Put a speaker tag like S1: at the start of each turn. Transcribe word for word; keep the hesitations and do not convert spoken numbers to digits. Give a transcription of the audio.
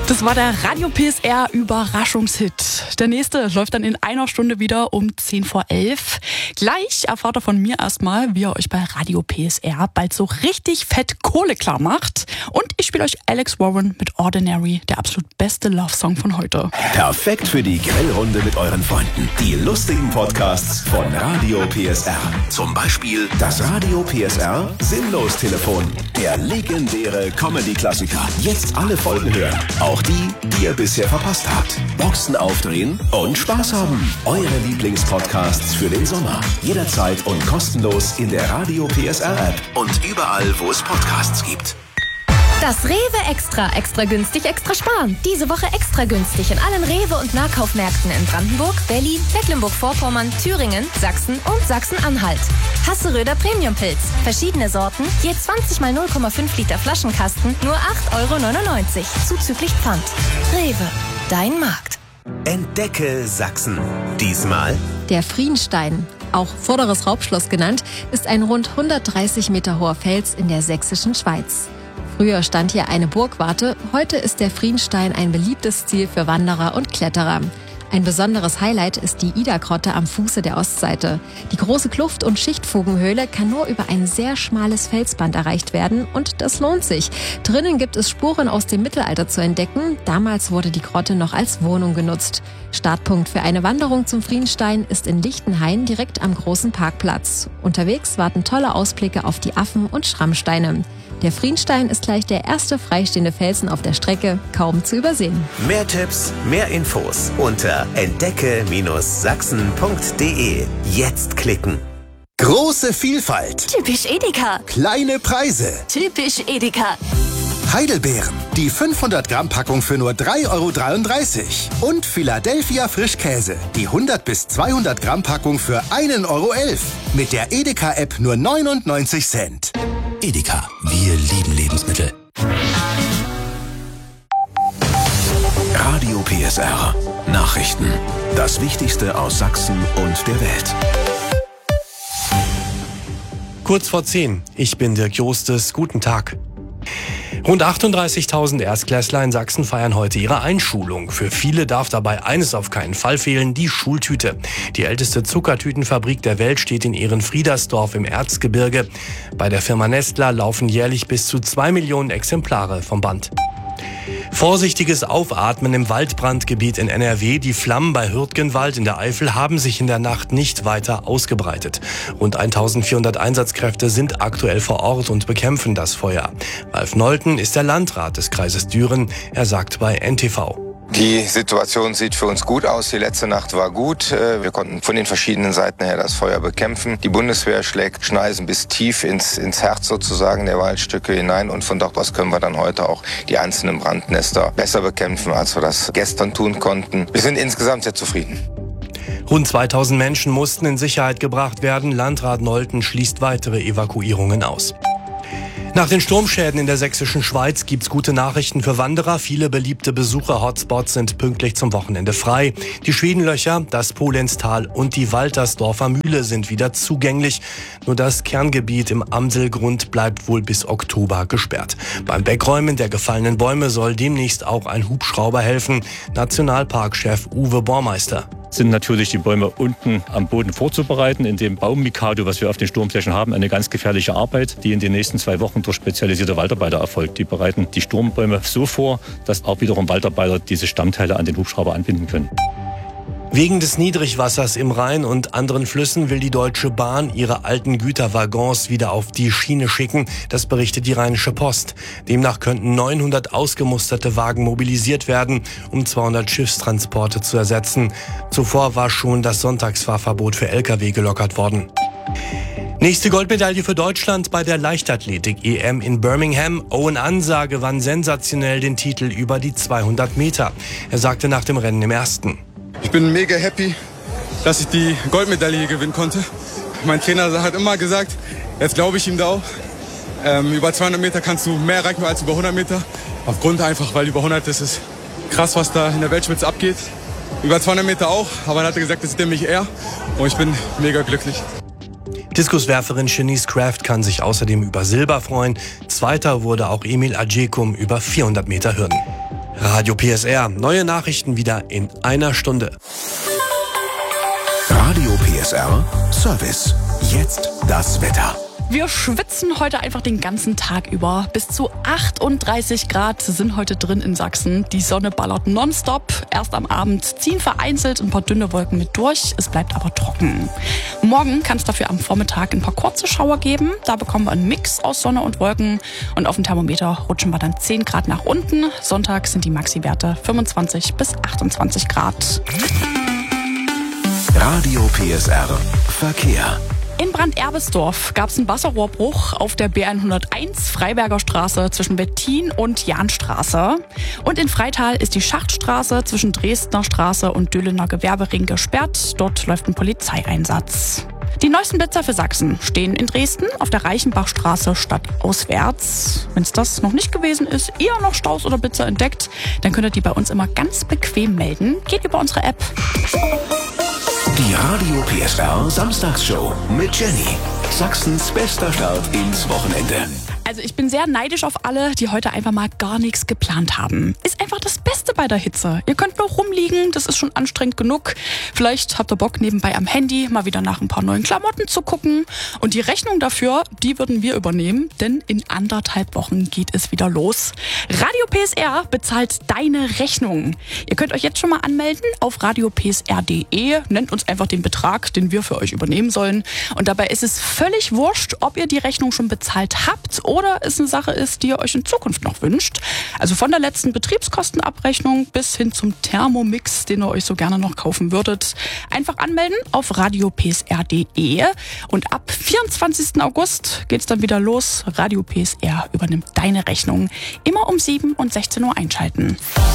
S1: Das war der Radio P S R Überraschungshit. Der nächste läuft dann in einer Stunde wieder um zehn vor elf. Gleich erfahrt ihr von mir erstmal, wie ihr euch bei Radio P S R bald so richtig fett Kohle klar macht. Und ich spiele euch Alex Warren mit Ordinary, der absolut beste Love-Song von heute.
S2: Perfekt für die Grillrunde mit euren Freunden. Die lustigen Podcasts von Radio P S R. Zum Beispiel das Radio P S R Sinnlos-Telefon. Der legendäre Comedy-Klassiker. Jetzt alle Folgen hören. Auch die, die ihr bisher verpasst habt. Boxen aufdrehen und Spaß haben. Eure Lieblingspodcasts für den Sommer. Jederzeit und kostenlos in der Radio P S R App und überall, wo es Podcasts gibt.
S3: Das Rewe Extra. Extra günstig, extra sparen. Diese Woche extra günstig in allen Rewe- und Nahkaufmärkten in Brandenburg, Berlin, Mecklenburg-Vorpommern, Thüringen, Sachsen und Sachsen-Anhalt. Hasseröder Premium-Pilz. Verschiedene Sorten, je zwanzig mal null Komma fünf Liter Flaschenkasten, nur acht Euro neunundneunzig. Zuzüglich Pfand. Rewe. Dein Markt.
S2: Entdecke Sachsen. Diesmal
S4: der Frienstein, auch Vorderes Raubschloss genannt, ist ein rund hundertdreißig Meter hoher Fels in der sächsischen Schweiz. Früher stand hier eine Burgwarte, heute ist der Frienstein ein beliebtes Ziel für Wanderer und Kletterer. Ein besonderes Highlight ist die Ida-Grotte am Fuße der Ostseite. Die große Kluft- und Schichtfugenhöhle kann nur über ein sehr schmales Felsband erreicht werden und das lohnt sich. Drinnen gibt es Spuren aus dem Mittelalter zu entdecken. Damals wurde die Grotte noch als Wohnung genutzt. Startpunkt für eine Wanderung zum Frienstein ist in Lichtenhain direkt am großen Parkplatz. Unterwegs warten tolle Ausblicke auf die Affen und Schrammsteine. Der Frienstein ist gleich der erste freistehende Felsen auf der Strecke, kaum zu übersehen.
S2: mehr Tipps, mehr Infos unter entdecke Sachsen punkt de. Jetzt klicken. Große Vielfalt.
S3: Typisch Edeka.
S2: Kleine Preise.
S3: Typisch Edeka.
S2: Heidelbeeren. Die fünfhundert Gramm Packung für nur drei Euro dreiunddreißig. Und Philadelphia Frischkäse. Die hundert bis zweihundert Gramm Packung für ein Euro elf. Mit der Edeka-App nur neunundneunzig Cent. Edeka. Wir lieben Lebensmittel. Radio P S R. Nachrichten. Das Wichtigste aus Sachsen und der Welt.
S5: Kurz vor zehn. Ich bin Dirk Jostes. Guten Tag. Rund achtunddreißigtausend Erstklässler in Sachsen feiern heute ihre Einschulung. Für viele darf dabei eines auf keinen Fall fehlen, die Schultüte. Die älteste Zuckertütenfabrik der Welt steht in Ehrenfriedersdorf im Erzgebirge. Bei der Firma Nestler laufen jährlich bis zu zwei Millionen Exemplare vom Band. Vorsichtiges Aufatmen im Waldbrandgebiet in N R W. Die Flammen bei Hürtgenwald in der Eifel haben sich in der Nacht nicht weiter ausgebreitet. Rund eintausendvierhundert Einsatzkräfte sind aktuell vor Ort und bekämpfen das Feuer. Ralf Nolten ist der Landrat des Kreises Düren. Er sagt bei N T V:
S6: Die Situation sieht für uns gut aus. Die letzte Nacht war gut. Wir konnten von den verschiedenen Seiten her das Feuer bekämpfen. Die Bundeswehr schlägt Schneisen bis tief ins, ins Herz sozusagen der Waldstücke hinein. Und von dort aus können wir dann heute auch die einzelnen Brandnester besser bekämpfen, als wir das gestern tun konnten. Wir sind insgesamt sehr zufrieden.
S5: Rund zweitausend Menschen mussten in Sicherheit gebracht werden. Landrat Nolten schließt weitere Evakuierungen aus. Nach den Sturmschäden in der sächsischen Schweiz gibt's gute Nachrichten für Wanderer. Viele beliebte Besucher-Hotspots sind pünktlich zum Wochenende frei. Die Schwedenlöcher, das Polenztal und die Waltersdorfer Mühle sind wieder zugänglich. Nur das Kerngebiet im Amselgrund bleibt wohl bis Oktober gesperrt. Beim Wegräumen der gefallenen Bäume soll demnächst auch ein Hubschrauber helfen. Nationalparkchef Uwe Bormeister:
S7: Sind natürlich die Bäume unten am Boden vorzubereiten, in dem Baummikado, was wir auf den Sturmflächen haben, eine ganz gefährliche Arbeit, die in den nächsten zwei Wochen durch spezialisierte Waldarbeiter erfolgt. Die bereiten die Sturmbäume so vor, dass auch wiederum Waldarbeiter diese Stammteile an den Hubschrauber anbinden können.
S5: Wegen des Niedrigwassers im Rhein und anderen Flüssen will die Deutsche Bahn ihre alten Güterwaggons wieder auf die Schiene schicken. Das berichtet die Rheinische Post. Demnach könnten neunhundert ausgemusterte Wagen mobilisiert werden, um zweihundert Schiffstransporte zu ersetzen. Zuvor war schon das Sonntagsfahrverbot für L K W gelockert worden. Nächste Goldmedaille für Deutschland bei der Leichtathletik-E M in Birmingham. Owen Ansah gewann sensationell den Titel über die zweihundert Meter. Er sagte nach dem Rennen im ersten:
S8: Ich bin mega happy, dass ich die Goldmedaille hier gewinnen konnte. Mein Trainer hat immer gesagt, jetzt glaube ich ihm da auch. Ähm, über zweihundert Meter kannst du mehr erreichen als über hundert Meter. Aufgrund einfach, weil über hundert ist es krass, was da in der Weltspitze abgeht. Über zweihundert Meter auch, aber dann hat er gesagt, das sieht er mich eher. Und ich bin mega glücklich.
S5: Diskuswerferin Shanice Kraft kann sich außerdem über Silber freuen. Zweiter wurde auch Emil Adjekum über vierhundert Meter Hürden. Radio P S R, neue Nachrichten wieder in einer Stunde.
S2: Radio P S R Service. Jetzt das Wetter.
S1: Wir schwitzen heute einfach den ganzen Tag über. Bis zu achtunddreißig Grad sind heute drin in Sachsen. Die Sonne ballert nonstop. Erst am Abend ziehen vereinzelt ein paar dünne Wolken mit durch. Es bleibt aber trocken. Morgen kann es dafür am Vormittag ein paar kurze Schauer geben. Da bekommen wir einen Mix aus Sonne und Wolken. Und auf dem Thermometer rutschen wir dann zehn Grad nach unten. Sonntag sind die Maxi-Werte fünfundzwanzig bis achtundzwanzig Grad.
S2: Radio P S R Verkehr.
S1: In Brand-Erbesdorf gab es einen Wasserrohrbruch auf der B hunderteins Freiberger Straße zwischen Wettin und Jahnstraße. Und in Freital ist die Schachtstraße zwischen Dresdner Straße und Döhlener Gewerbering gesperrt. Dort läuft ein Polizeieinsatz. Die neuesten Blitzer für Sachsen stehen in Dresden auf der Reichenbachstraße stadtauswärts. Wenn es das noch nicht gewesen ist, ihr noch Staus oder Blitzer entdeckt, dann könnt ihr die bei uns immer ganz bequem melden. Geht über unsere App.
S2: Die Radio P S R Samstagsshow mit Jenny. Sachsens bester Start ins Wochenende.
S1: Also ich bin sehr neidisch auf alle, die heute einfach mal gar nichts geplant haben. Ist einfach das Beste bei der Hitze. Ihr könnt nur rumliegen, das ist schon anstrengend genug. Vielleicht habt ihr Bock, nebenbei am Handy mal wieder nach ein paar neuen Klamotten zu gucken. Und die Rechnung dafür, die würden wir übernehmen, denn in anderthalb Wochen geht es wieder los. Radio P S R bezahlt deine Rechnung. Ihr könnt euch jetzt schon mal anmelden auf radio p s r punkt d e. Nennt uns einfach den Betrag, den wir für euch übernehmen sollen. Und dabei ist es völlig wurscht, ob ihr die Rechnung schon bezahlt habt oder es eine Sache ist, die ihr euch in Zukunft noch wünscht. Also von der letzten Betriebskostenabrechnung bis hin zum Thermomix, den ihr euch so gerne noch kaufen würdet. Einfach anmelden auf radio p s r punkt d e und ab vierundzwanzigsten August geht's dann wieder los. Radio P S R übernimmt deine Rechnung. Immer um sieben und sechzehn Uhr einschalten.